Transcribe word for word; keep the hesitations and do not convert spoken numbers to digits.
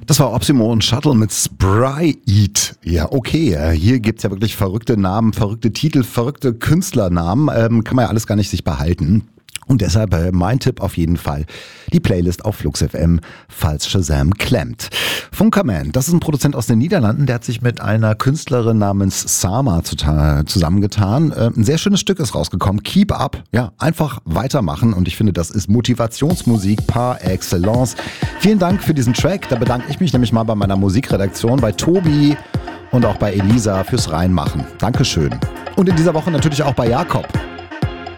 Das war Optimo und Shuttle mit Sprite. Ja, okay. äh, Hier gibt's ja wirklich verrückte Namen, verrückte Titel, verrückte Künstlernamen. Ähm, kann man ja alles gar nicht sich behalten. Und deshalb äh, mein Tipp auf jeden Fall, die Playlist auf Flux F M, falls Shazam klemmt. Funkerman, das ist ein Produzent aus den Niederlanden, der hat sich mit einer Künstlerin namens Sama zuta- zusammengetan. Äh, ein sehr schönes Stück ist rausgekommen, Keep Up. Ja, einfach weitermachen und ich finde, das ist Motivationsmusik par excellence. Vielen Dank für diesen Track, da bedanke ich mich nämlich mal bei meiner Musikredaktion, bei Tobi und auch bei Elisa fürs Reinmachen. Dankeschön. Und in dieser Woche natürlich auch bei Jakob.